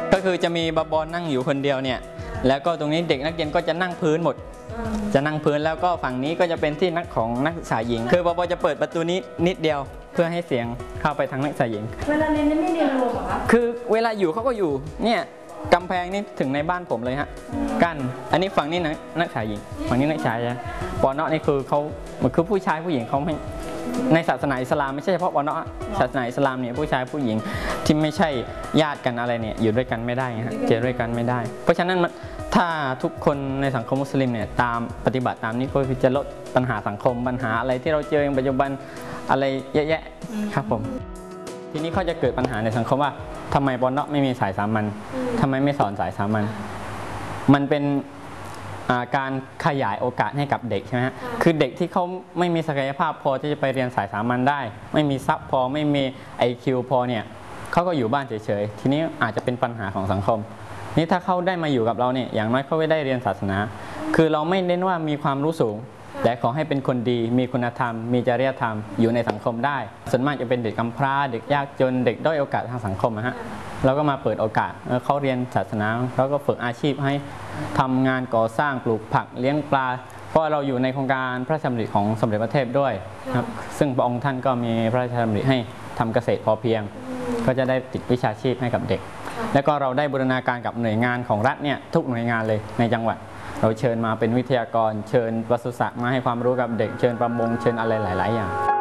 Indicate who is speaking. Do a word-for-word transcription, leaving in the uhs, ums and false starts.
Speaker 1: ก็คือจะมีบาบอนั่งอยู่คนเดียวเนี่ยแล้วก็ตรงนี้เด็กนักเรียนก็จะนั่งพื้นหมดจะนั่งพื้นแล้วก็ฝั่งนี้ก็จะเป็นที่นักของนักศึกษาหญิงคือบาบอจะเปิดประตูนี้นิดเดียวเพื่อให้เสียงเข้าไปทางนักศึกษาหญิง
Speaker 2: เวลาเรียนไม่เรียนรวมเหรอคะ
Speaker 1: คือเวลาอยู่เขาก็อยู่เนี่ยกำแพงนี่ถึงในบ้านผมเลยฮะกั้นอันนี้ฝั่งนี้นักนักศึกษาหญิงฝั่งนี้นักศึกษาชายปอนอนี่คือเขาเหมือนคือผู้ชายผู้หญิงเขาไม่ในศาสนาอิสลามไม่ใช่เฉพาะปอนอศาสนาอิสลามเนี่ยผู้ชายผู้หญิงที่ไม่ใช่ญาติกันอะไรเนี่ยอยู่ด้วยกันไม่ได้ฮะเจอด้วยกันไม่ได้เพราะฉะนั้นถ้าทุกคนในสังคมมุสลิมเนี่ยตามปฏิบัติตามนี้ก็คือจะลดปัญหาสังคมปัญหาอะไรที่เราเจอในปัจจุบันอะไรเยอะแยะครับผมทีนี้เขาจะเกิดปัญหาในสังคมว่าทำไมปอนอไม่มีสายสามัญทำไมไม่สอนสายสามัญมันเป็นการขยายโอกาสให้กับเด็กใช่ไหมฮะคือเด็กที่เขาไม่มีศักยภาพพอที่จะไปเรียนสายสามัญได้ไม่มีทรัพย์พอไม่มี ไอ คิว พอเนี่ยเขาก็อยู่บ้านเฉยๆทีนี้อาจจะเป็นปัญหาของสังคมนี่ถ้าเขาได้มาอยู่กับเราเนี่ยอย่างน้อยเขาไม่ได้เรียนศาสนาคือเราไม่เน้นว่ามีความรู้สูงแต่ขอให้เป็นคนดีมีคุณธรรมมีจริยธรรมอยู่ในสังคมได้ส่วนมากจะเป็นเด็กกำพร้าเด็กยากจนเด็กด้อยโอกาสทางสังคมนะฮะเราก็มาเปิดโอกาสเขาเรียนศาสนาเขาก็ฝึกอาชีพให้ทำงานก่อสร้างปลูกผักเลี้ยงปลาเพราะเราอยู่ในโครงการพระราชดำริของสมเด็จพระเทพด้วยครับซึ่งพระองค์ท่านก็มีพระราชดำริให้ทำเกษตรพอเพียงก็จะได้ติดวิชาชีพให้กับเด็กแล้วก็เราได้บูรณาการกับหน่วยงานของรัฐเนี่ยทุกหน่วยงานเลยในจังหวัดเราเชิญมาเป็นวิทยากรเชิญปศุสัตว์มาให้ความรู้กับเด็กเชิญประมงเชิญอะไรหลายๆอย่าง